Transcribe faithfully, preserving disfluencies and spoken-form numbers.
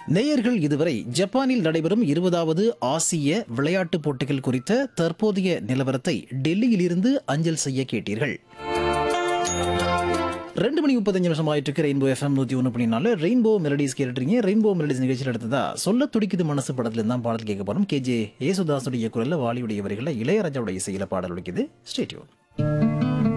நேயர்கள் இதுவரை ஜப்பானில் நடைபெறும் இருபதாவது ஆசிய விளையாட்டுப் போட்டிகள் குறித்த தற்போதைய நிலவரத்தை டெல்லியில் இருந்து அஞ்சல் செய்ய கேட்டீர்கள். ரெண்டு மணி முப்பத்தஞ்சு நிமிஷம் ஆயிட்டு இருக்கு. ரெயின்போ எஃப்எம் நூத்தி ஒன்று புள்ளி நாலு ரெயின்போ மெலடிஸ் கேட்டுருக்கீங்க. ரெயின்போ மெலடிஸ் நிகழ்ச்சியில் எடுத்ததா சொல்ல துடிக்குது மனசு படத்துல இருந்தான் பாடல் கேட்க போறோம். கே ஜே ஏசுதாசுடைய குரல்ல, வாலியுடைய வரிகளில், இளையராஜாவுடைய இசையில பாடல் ஒலிக்குது. Stay tune.